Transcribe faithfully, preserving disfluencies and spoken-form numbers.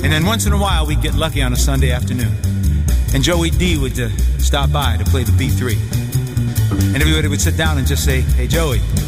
And then once in a while, we'd get lucky on a Sunday afternoon. And Joey D would uh, stop by to play the B three. And everybody would sit down and just say, hey, Joey,